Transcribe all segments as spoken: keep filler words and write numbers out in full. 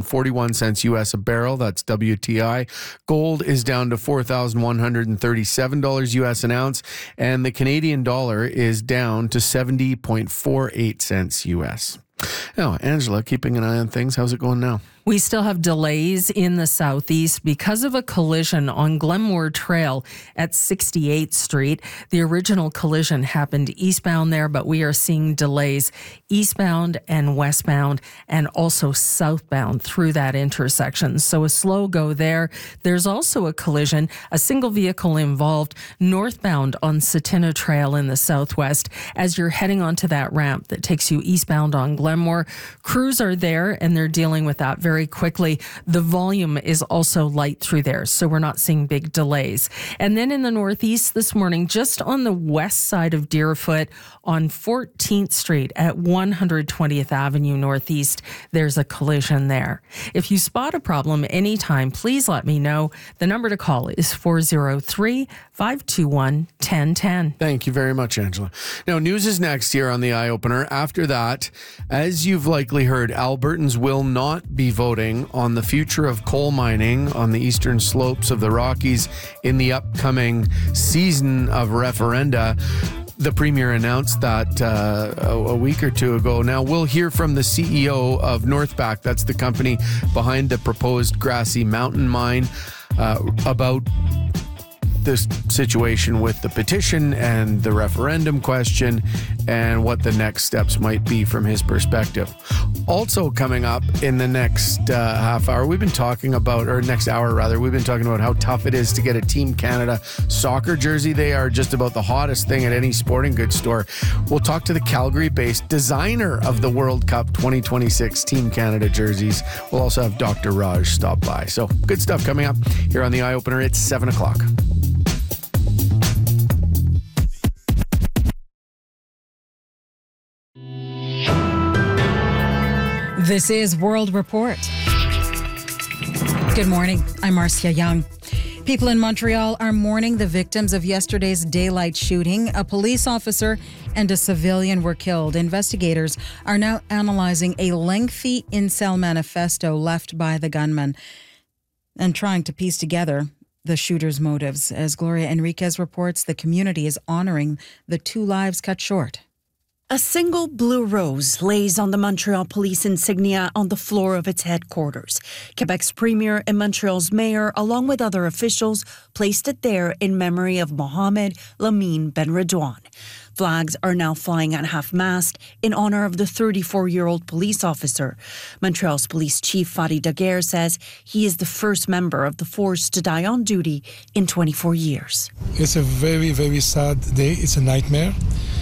forty-one cents U S a barrel. That's W T I. Gold is down to four thousand one hundred thirty-seven dollars U S an ounce. And the Canadian dollar is down to seventy point four eight cents U S. Now, Angela, keeping an eye on things. How's it going now? We still have delays in the southeast because of a collision on Glenmore Trail at sixty-eighth Street. The original collision happened eastbound there, but we are seeing delays eastbound and westbound and also southbound through that intersection. So a slow go there. There's also a collision, a single vehicle involved northbound on Satina Trail in the southwest as you're heading onto that ramp that takes you eastbound on Glenmore. Crews are there and they're dealing with that very quickly. The volume is also light through there, so we're not seeing big delays. And then in the northeast this morning, just on the west side of Deerfoot on fourteenth Street at one hundred twentieth Avenue Northeast, there's a collision there. If you spot a problem anytime, please let me know. The number to call is four oh three, five two one, one oh one oh. Thank you very much, Angela. Now, news is next here on the Eye Opener. After that, as you've likely heard, Albertans will not be voting on the future of coal mining on the eastern slopes of the Rockies in the upcoming season of referenda. The Premier announced that uh, a, a week or two ago. Now, we'll hear from the C E O of Northback, that's the company behind the proposed Grassy Mountain mine, uh, about this situation with the petition and the referendum question and what the next steps might be from his perspective. Also coming up in the next uh, half hour, we've been talking about, or next hour rather, we've been talking about how tough it is to get a Team Canada soccer jersey. They are just about the hottest thing at any sporting goods store. We'll talk to the Calgary-based designer of the World Cup twenty twenty-six Team Canada jerseys. We'll also have Doctor Raj stop by. So good stuff coming up here on the Eye Opener. It's seven o'clock. This is World Report. Good morning. I'm Marcia Young. People in Montreal are mourning the victims of yesterday's daylight shooting. A police officer and a civilian were killed. Investigators are now analyzing a lengthy in-cell manifesto left by the gunman and trying to piece together the shooter's motives. As Gloria Enriquez reports, the community is honoring the two lives cut short. A single blue rose lays on the Montreal police insignia on the floor of its headquarters. Quebec's premier and Montreal's mayor, along with other officials, placed it there in memory of Mohamed Lamine Benredouane. Flags are now flying at half-mast in honor of the thirty-four-year-old police officer. Montreal's police chief Fadi Daguerre says he is the first member of the force to die on duty in twenty-four years. It's a very, very sad day. It's a nightmare.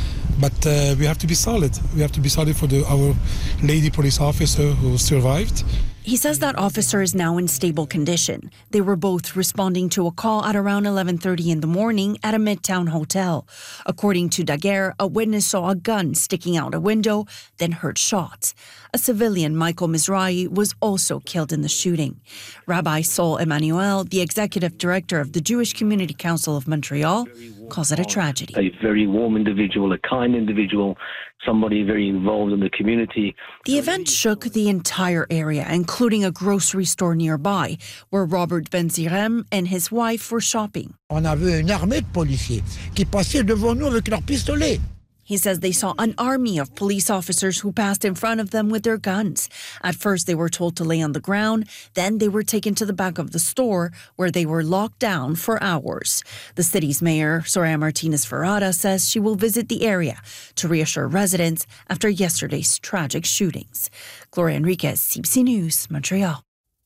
But uh, we have to be solid. We have to be solid for the, our lady police officer who survived. He says that officer is now in stable condition. They were both responding to a call at around eleven thirty in the morning at a Midtown hotel. According to Daguerre, a witness saw a gun sticking out a window, then heard shots. A civilian, Michael Mizrahi, was also killed in the shooting. Rabbi Sol Emmanuel, the executive director of the Jewish Community Council of Montreal, calls it a tragedy. A very warm individual, a kind individual, somebody very involved in the community. The event shook the entire area, including a grocery store nearby, where Robert Ben-Zirem and his wife were shopping. On a vu une armée de policiers qui passaient devant nous avec leurs pistolets. He says they saw an army of police officers who passed in front of them with their guns. At first, they were told to lay on the ground. Then they were taken to the back of the store, where they were locked down for hours. The city's mayor, Soraya Martinez Ferrada, says she will visit the area to reassure residents after yesterday's tragic shootings. Gloria Enriquez, C B C News, Montreal.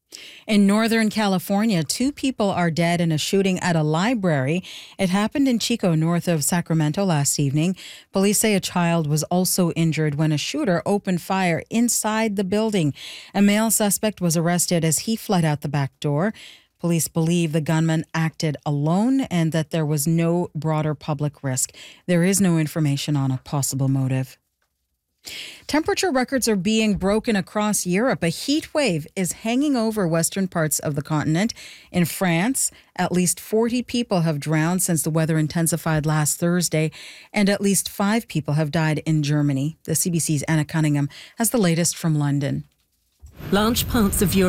In Northern California, two people are dead in a shooting at a library. It happened in Chico, north of Sacramento, last evening. Police say a child was also injured when a shooter opened fire inside the building. A male suspect was arrested as he fled out the back door. Police believe the gunman acted alone and that there was no broader public risk. There is no information on a possible motive. Temperature records are being broken across Europe. A heat wave is hanging over western parts of the continent. In France, at least forty people have drowned since the weather intensified last Thursday, and at least five people have died in Germany. The C B C's Anna Cunningham has the latest from London. Large parts of Europe